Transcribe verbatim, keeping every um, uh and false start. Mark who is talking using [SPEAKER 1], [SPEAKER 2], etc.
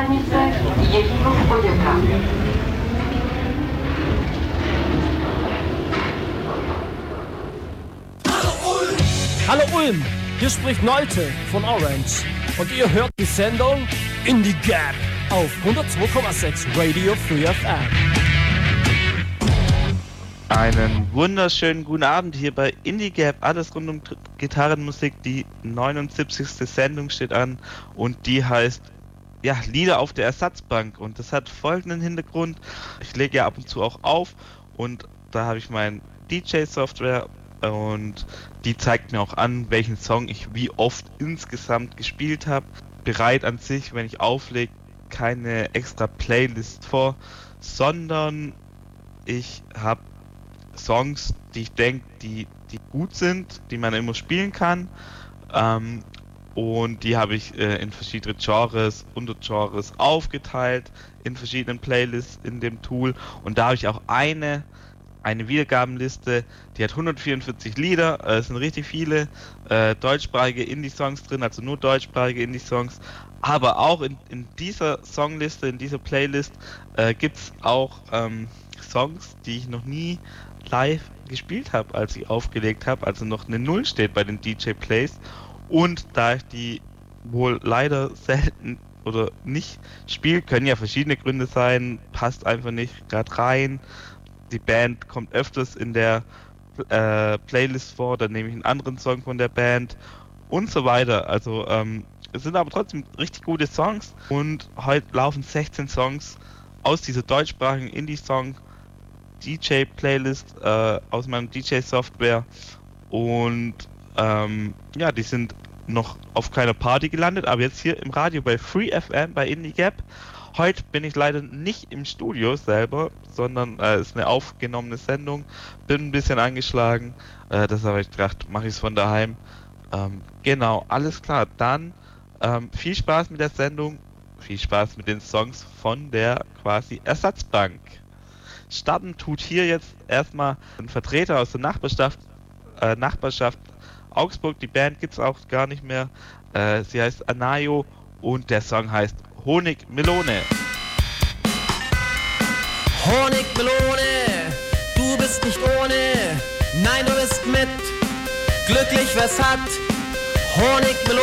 [SPEAKER 1] stanice Ježíšův-Poděbrad.
[SPEAKER 2] Hallo Ulm, hier spricht Nolte von Orange und ihr hört die Sendung In die Gap auf hundertzwei Komma sechs Radio Free F M.
[SPEAKER 3] Einen wunderschönen guten Abend hier bei Indie Gap, alles rund um Gitarrenmusik. Die neunundsiebzigste Sendung steht an und die heißt ja, Lieder auf der Ersatzbank, und das hat folgenden Hintergrund. Ich lege ja ab und zu auch auf und da habe ich mein D J-Software und die zeigt mir auch an, welchen Song ich wie oft insgesamt gespielt habe. Bereit an sich, wenn ich auflege, keine extra Playlist vor, sondern ich habe Songs, die ich denke, die, die gut sind, die man immer spielen kann, ähm, und die habe ich äh, in verschiedene Genres, Untergenres aufgeteilt, in verschiedenen Playlists in dem Tool, und da habe ich auch eine eine Wiedergabenliste, die hat hundertvierundvierzig Lieder, äh, es sind richtig viele äh, deutschsprachige Indie-Songs drin, also nur deutschsprachige Indie-Songs, aber auch in, in dieser Songliste, in dieser Playlist äh, gibt es auch ähm, Songs, die ich noch nie live gespielt habe, als ich aufgelegt habe, also noch eine Null steht bei den D J-Plays, und da ich die wohl leider selten oder nicht spiele, können ja verschiedene Gründe sein, passt einfach nicht gerade rein, die Band kommt öfters in der äh, Playlist vor, dann nehme ich einen anderen Song von der Band und so weiter. Also ähm, es sind aber trotzdem richtig gute Songs, und heute laufen sechzehn Songs aus dieser deutschsprachigen Indie-Song D J-Playlist äh, aus meinem D J-Software, und ähm, ja, die sind noch auf keiner Party gelandet, aber jetzt hier im Radio bei Free F M bei Indie Gap. Heute bin ich leider nicht im Studio selber, sondern es äh, ist eine aufgenommene Sendung. Bin ein bisschen angeschlagen, äh, deshalb habe ich gedacht, mache ich es von daheim. Ähm, genau, alles klar. Dann ähm, viel Spaß mit der Sendung, viel Spaß mit den Songs von der quasi Ersatzbank. Starten tut hier jetzt erstmal ein Vertreter aus der Nachbarschaft, äh, Nachbarschaft Augsburg. Die Band gibt es auch gar nicht mehr. Äh, sie heißt Anayo und der Song heißt Honigmelone.
[SPEAKER 4] Honigmelone, du bist nicht ohne, nein, du bist mit. Glücklich, wer's hat. Honigmelone.